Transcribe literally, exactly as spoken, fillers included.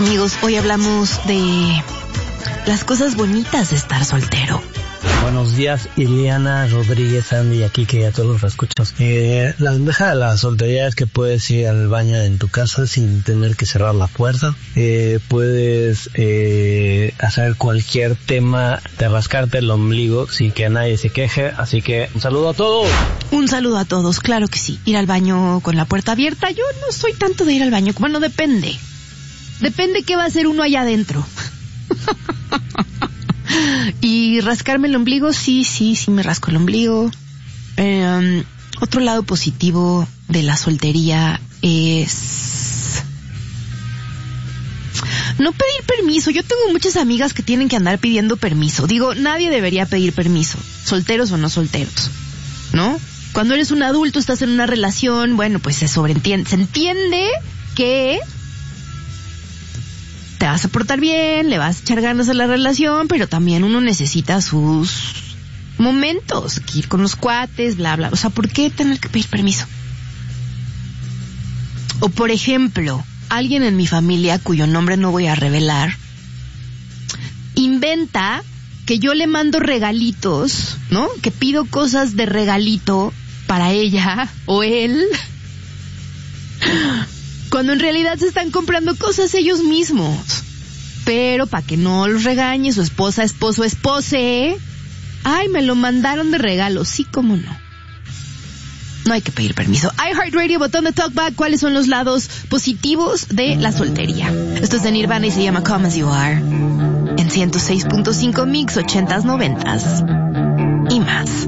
Amigos, hoy hablamos de las cosas bonitas de estar soltero. Buenos días, Ileana Rodríguez, Andy, aquí que a todos los escuchas. Eh, la ventaja de la soltería es que puedes ir al baño en tu casa sin tener que cerrar la puerta. Eh, puedes eh, hacer cualquier tema de rascarte el ombligo sin que nadie se queje. Así que un saludo a todos. Un saludo a todos, claro que sí. Ir al baño con la puerta abierta, yo no soy tanto de ir al baño. Bueno, depende. Depende qué va a hacer uno allá adentro. Y rascarme el ombligo, sí, sí, sí me rasco el ombligo. Eh, otro lado positivo de la soltería es no pedir permiso. Yo tengo muchas amigas que tienen que andar pidiendo permiso. Digo, nadie debería pedir permiso, solteros o no solteros, ¿no? Cuando eres un adulto, estás en una relación, bueno, pues se sobreentiende, se entiende que te vas a portar bien, le vas a echar ganas a la relación, pero también uno necesita sus momentos, ir con los cuates, bla, bla. O sea, ¿por qué tener que pedir permiso? O, por ejemplo, alguien en mi familia, cuyo nombre no voy a revelar, inventa que yo le mando regalitos, ¿no? Que pido cosas de regalito para ella o él, cuando en realidad se están comprando cosas ellos mismos. Pero para que no los regañe su esposa, esposo, espose, ay, me lo mandaron de regalo. Sí, cómo no. No hay que pedir permiso. iHeartRadio, botón de talkback. ¿Cuáles son los lados positivos de la soltería? Esto es de Nirvana y se llama Come As You Are. En ciento seis punto cinco Mix, ochentas, noventas y más.